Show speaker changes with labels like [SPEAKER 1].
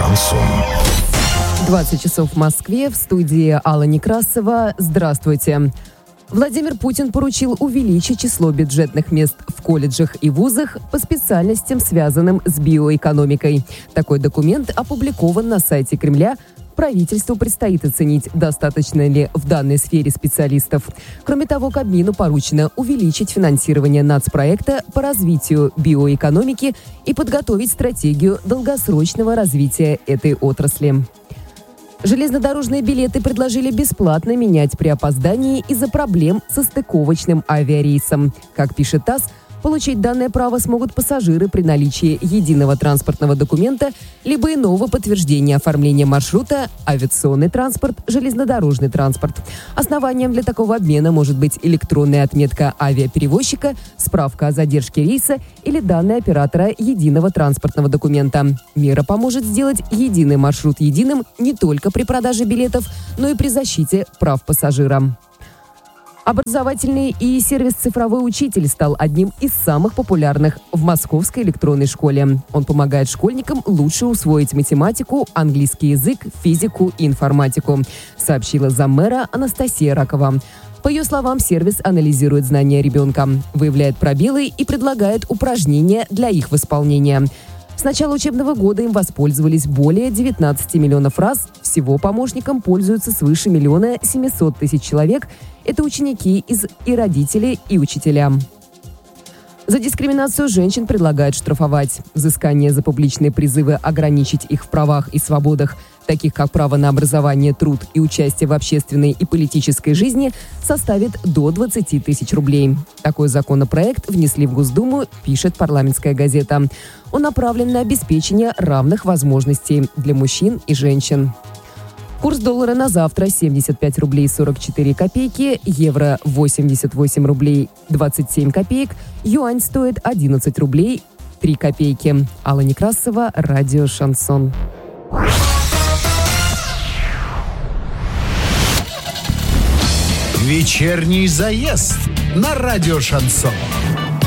[SPEAKER 1] Шансон.
[SPEAKER 2] 20 часов в Москве, в студии Алла Некрасова. Здравствуйте. Владимир Путин поручил увеличить число бюджетных мест в колледжах и вузах по специальностям, связанным с биоэкономикой. Такой документ опубликован на сайте Кремля. Правительству предстоит оценить, достаточно ли в данной сфере специалистов. Кроме того, Кабмину поручено увеличить финансирование нацпроекта по развитию биоэкономики и подготовить стратегию долгосрочного развития этой отрасли. Железнодорожные билеты предложили бесплатно менять при опоздании из-за проблем со стыковочным авиарейсом. Как пишет ТАСС, получить данное право смогут пассажиры при наличии единого транспортного документа либо иного подтверждения оформления маршрута, авиационный транспорт, железнодорожный транспорт. Основанием для такого обмена может быть электронная отметка авиаперевозчика, справка о задержке рейса или данные оператора единого транспортного документа. Мера поможет сделать единый маршрут единым не только при продаже билетов, но и при защите прав пассажира. Образовательный и сервис «Цифровой учитель» стал одним из самых популярных в Московской электронной школе. Он помогает школьникам лучше усвоить математику, английский язык, физику и информатику, сообщила заммэра Анастасия Ракова. По ее словам, сервис анализирует знания ребенка, выявляет пробелы и предлагает упражнения для их восполнения. С начала учебного года им воспользовались более 19 миллионов раз. Всего помощником пользуются свыше 1 700 000 человек. Это ученики и родители, и учителя. За дискриминацию женщин предлагают штрафовать. Взыскание за публичные призывы ограничить их в правах и свободах, таких как право на образование, труд и участие в общественной и политической жизни, составит до 20 000 рублей. Такой законопроект внесли в Госдуму, пишет «Парламентская газета». Он направлен на обеспечение равных возможностей для мужчин и женщин. Курс доллара на завтра 75 рублей 44 копейки, евро 88 рублей 27 копеек, юань стоит 11 рублей 3 копейки. Алла Некрасова, радио «Шансон».
[SPEAKER 1] Вечерний заезд на радио «Шансон».